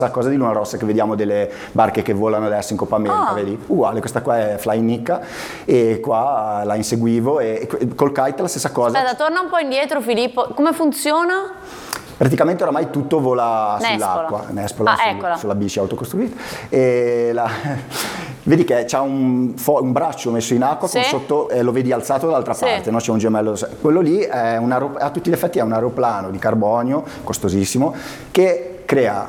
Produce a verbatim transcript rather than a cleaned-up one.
cosa di Luna Rossa che vediamo delle barche che volano adesso in Coppa America, Ah. vedi? Uguale, questa qua è Flying Nicca e qua la inseguivo e e col kite la stessa cosa. Aspetta, torna un po' indietro Filippo, come funziona? Praticamente oramai tutto vola Nespola. sull'acqua, Nespola, Ah, sul- eccola. sulla bici autocostruita. E la- vedi che c'ha un, fo- un braccio messo in acqua Sì. con sotto, e lo vedi alzato dall'altra Sì. parte, no? C'è un gemello. Quello lì è un aero- a tutti gli effetti è un aeroplano di carbonio, costosissimo, che crea